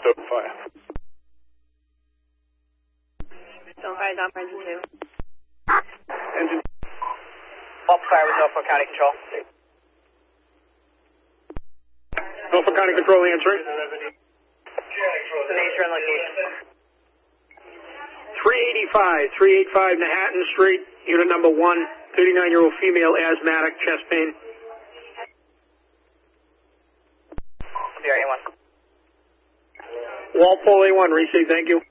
open fire. Don't fire down for engine 2. Engine. Open fire with Norfolk County Control. Norfolk County Control answering. Nature and location. 385 Manhattan Street, unit number 1, 39-year-old female, asthmatic, chest pain. CR A1. Walpole A1, receive, thank you.